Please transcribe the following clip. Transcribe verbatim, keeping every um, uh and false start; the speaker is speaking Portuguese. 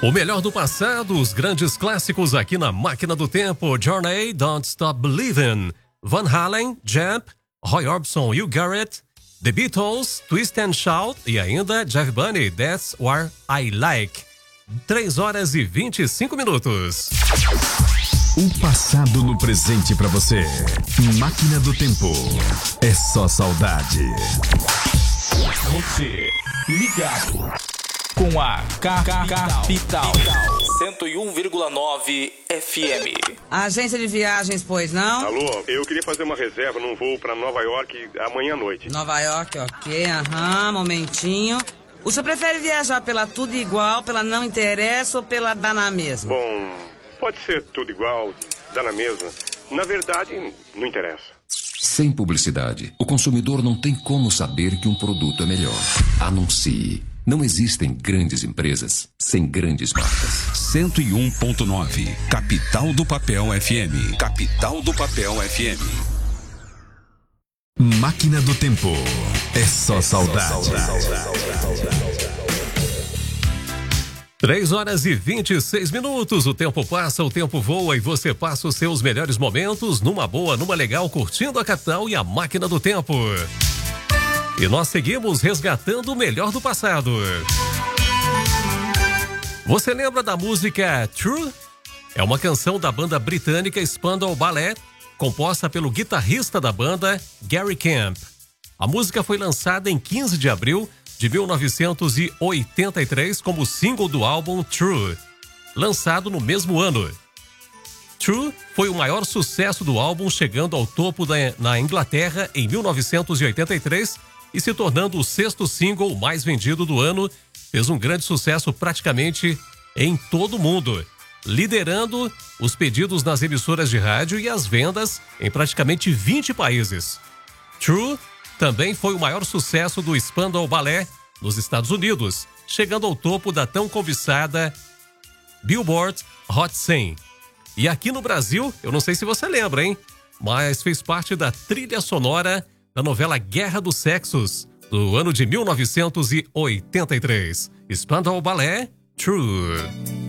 O melhor do passado, os grandes clássicos aqui na Máquina do Tempo. Journey, Don't Stop Believin', Van Halen, Jump, Roy Orbison, You Got It, The Beatles, Twist and Shout e ainda Jeff Buckley, That's What I Like. três horas e vinte e cinco minutos. O passado no presente pra você. Máquina do Tempo. É só saudade. Você ligado com a Capital cento e um vírgula nove F M. Agência de viagens, pois não? Alô, eu queria fazer uma reserva num voo pra Nova York amanhã à noite. Nova York, ok, aham, momentinho. O senhor prefere viajar pela tudo igual, pela não interessa ou pela dá na mesma? Bom, pode ser tudo igual, dá na mesma. Na verdade, não interessa. Sem publicidade, o consumidor não tem como saber que um produto é melhor. Anuncie. Não existem grandes empresas sem grandes marcas. cento e um ponto nove. Capital do Papel F M. Capital do Papel F M. Máquina do Tempo. É só saudade. três horas e vinte e seis minutos. O tempo passa, o tempo voa e você passa os seus melhores momentos numa boa, numa legal, curtindo a capital e a Máquina do Tempo. E nós seguimos resgatando o melhor do passado. Você lembra da música True? É uma canção da banda britânica Spandau Ballet, composta pelo guitarrista da banda, Gary Camp. A música foi lançada em quinze de abril de mil novecentos e oitenta e três como single do álbum True, lançado no mesmo ano. True foi o maior sucesso do álbum, chegando ao topo da, na Inglaterra em mil novecentos e oitenta e três e se tornando o sexto single mais vendido do ano. Fez um grande sucesso praticamente em todo o mundo, liderando os pedidos nas emissoras de rádio e as vendas em praticamente vinte países. True também foi o maior sucesso do Spandau Ballet nos Estados Unidos, chegando ao topo da tão cobiçada Billboard Hot cem. E aqui no Brasil, eu não sei se você lembra, hein? Mas fez parte da trilha sonora da novela Guerra dos Sexos, do ano de mil novecentos e oitenta e três. Spandau Ballet, True.